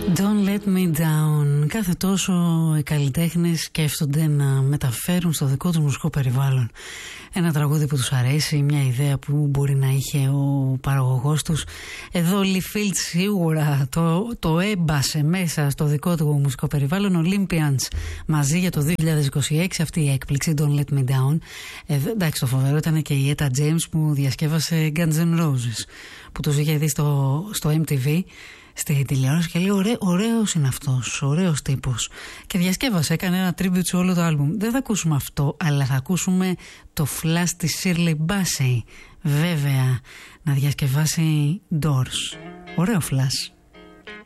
Don't let me down. Κάθε τόσο οι καλλιτέχνες σκέφτονται να μεταφέρουν στο δικό τους μουσικό περιβάλλον ένα τραγούδι που τους αρέσει, μια ιδέα που μπορεί να είχε ο παραγωγός τους. Εδώ ο Liefeld σίγουρα το έμπασε μέσα στο δικό του μουσικό περιβάλλον. Olympians μαζί για το 2026, αυτή η έκπληξη Don't let me down. Εντάξει, το φοβερό ήταν και η Etta James που διασκεύασε Guns N' Roses, που τους είχε δει στο MTV στη τηλεόραση και λέει ωραίος είναι αυτός, ωραίος τύπος, και διασκεύασε, έκανε ένα tribute σε όλο το άλμπουμ. Δεν θα ακούσουμε αυτό, αλλά θα ακούσουμε το Flash της Shirley Bassey, βέβαια, να διασκευάσει Doors. Ωραίο Flash.